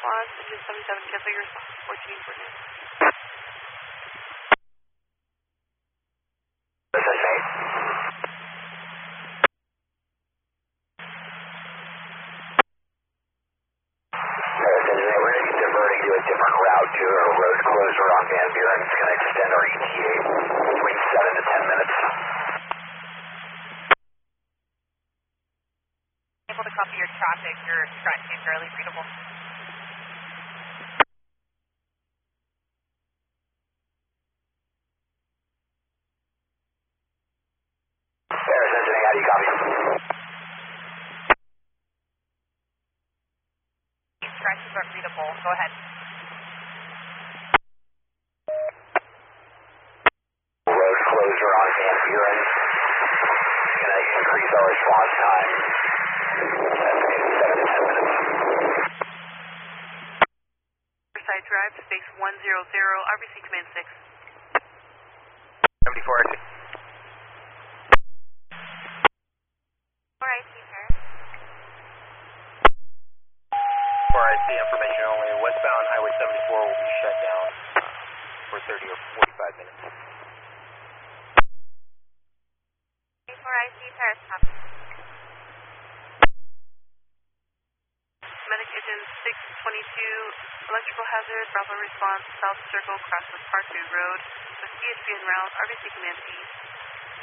response. Engine 77, cancel your response. 14 coordinates. This is 8. We're going to be diverting to a different route to a road closure on Van Buren. It's going to extend our ETA between 7 to 10 minutes. Able to copy your traffic. Your track is fairly readable. Paris Engineering, how do you copy? These tracks aren't readable. Go ahead. Road closure on Van Buren. It's going to increase our response time. Estimated 7 to 10 minutes. Riverside Drive, space 100, RBC Command 6. 74 RC. Alright, Paris. For IC information only, westbound Highway 74 will be shut down for 30 or 45 minutes. For IC, Paris, copy. Medic engine 622, electrical hazard, Bravo response, South Circle, crosses Parkview Road, with CHP en route, RBC Command East.